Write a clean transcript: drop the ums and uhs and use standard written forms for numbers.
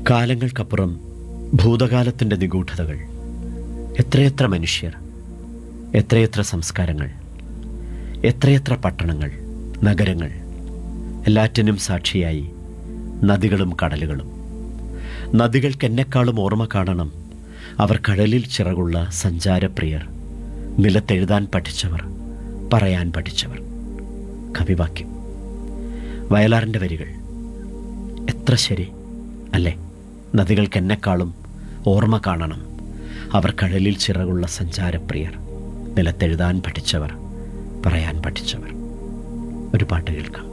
കാലങ്ങൾക്കപ്പുറം ഭൂതകാലത്തിൻ്റെ നിഗൂഢതകൾ, എത്രയെത്ര മനുഷ്യർ, എത്രയെത്ര സംസ്കാരങ്ങൾ, എത്രയെത്ര പട്ടണങ്ങൾ, നഗരങ്ങൾ, എല്ലാറ്റിനും സാക്ഷിയായി നദികളും കടലുകളും. നദികൾക്കെന്നെക്കാളും ഓർമ്മ കാണണം അവർ കടലിൽ ചിറകുള്ള സഞ്ചാരപ്രിയർ, നിലത്തെഴുതാൻ പഠിച്ചവർ, പറയാൻ പഠിച്ചവർ. കവിവാക്യം. വയലാറിൻ്റെ വരികൾ എത്ര ശരി അല്ലേ? നദികൾക്കെന്നെക്കാളും ഓർമ്മ കാണണം അവർ കടലിൽ ചിറകുള്ള സഞ്ചാരപ്രിയർ, നിലത്തെഴുതാൻ പഠിച്ചവർ, പറയാൻ പഠിച്ചവർ. ഒരു പാട്ട് കേൾക്കാം.